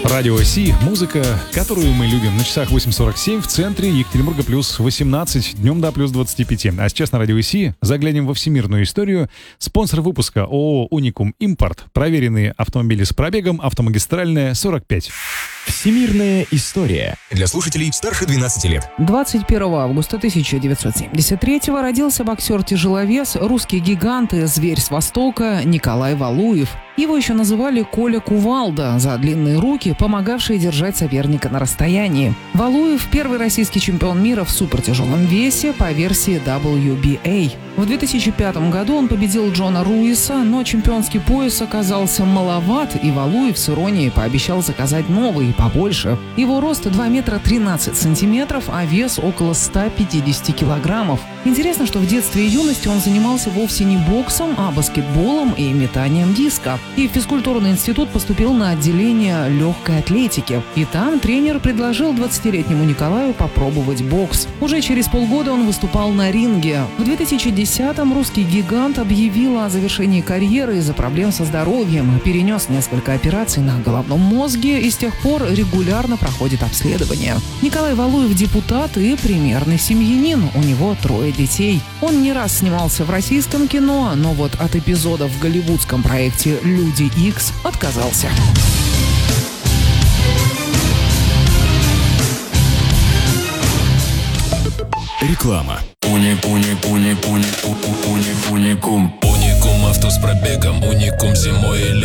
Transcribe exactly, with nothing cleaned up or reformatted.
Радио Си, музыка, которую мы любим. На часах восемь сорок семь в центре Екатеринбурга плюс восемнадцать, днем до плюс двадцать пять. А сейчас на Радио Си заглянем во всемирную историю. Спонсор выпуска ООО «Уникум Импорт». Проверенные автомобили с пробегом, автомагистральная сорок пять. Всемирная история. Для слушателей старше двенадцати лет. двадцать первого августа тысяча девятьсот семьдесят третьего родился боксер-тяжеловес, русский гигант и зверь с Востока Николай Валуев. Его еще называли Коля Кувалда за длинные руки, помогавшие держать соперника на расстоянии. Валуев – первый российский чемпион мира в супертяжелом весе по версии дабл ю би эй. В две тысячи пятом году он победил Джона Руиса, но чемпионский пояс оказался маловат, и Валуев с иронией пообещал заказать новый, побольше. Его рост два метра тринадцать сантиметров, а вес около ста пятидесяти килограммов. Интересно, что в детстве и юности он занимался вовсе не боксом, а баскетболом и метанием диска. И в физкультурный институт поступил на отделение легкой атлетики. И там тренер предложил двадцатилетнему Николаю попробовать бокс. Уже через полгода он выступал на ринге. В две тысячи десятом русский гигант объявил о завершении карьеры из-за проблем со здоровьем, перенес несколько операций на головном мозге и с тех пор регулярно проходит обследование. Николай Валуев – депутат и примерный семьянин. У него трое детей. Он не раз снимался в российском кино, но вот от эпизода в голливудском проекте «Люди Икс» отказался. Реклама. Уни, уни, уни, уни, уни, уникум. Уникум авто с пробегом, уникум зимой и